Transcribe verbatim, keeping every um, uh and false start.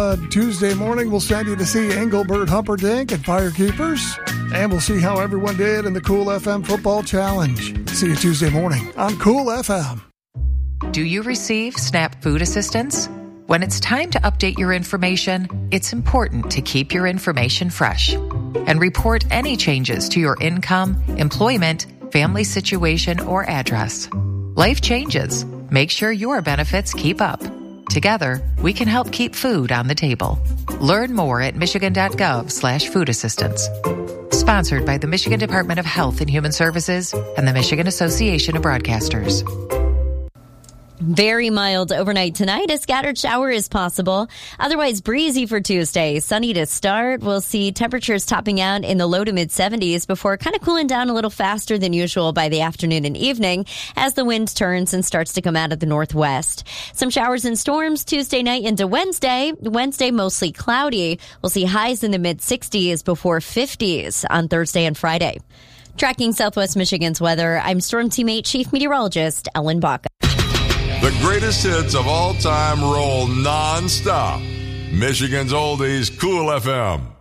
uh, Tuesday morning, we'll send you to see Engelbert Humperdinck and Firekeepers. And we'll see how everyone did in the Cool F M Football Challenge. See you Tuesday morning on Cool F M. Do you receive SNAP food assistance? When it's time to update your information, it's important to keep your information fresh and report any changes to your income, employment, family situation, or address. Life changes. Make sure your benefits keep up. Together, we can help keep food on the table. Learn more at michigan.gov slash food assistance. Sponsored by the Michigan Department of Health and Human Services and the Michigan Association of Broadcasters. Very mild overnight tonight. A scattered shower is possible. Otherwise breezy for Tuesday. Sunny to start. We'll see temperatures topping out in the low to mid seventies before kind of cooling down a little faster than usual by the afternoon and evening as the wind turns and starts to come out of the northwest. Some showers and storms Tuesday night into Wednesday. Wednesday mostly cloudy. We'll see highs in the mid sixties before fifties on Thursday and Friday. Tracking Southwest Michigan's weather, I'm Storm Teammate Chief Meteorologist Ellen Baca. The greatest hits of all time roll nonstop. Michigan's Oldies, Cool F M.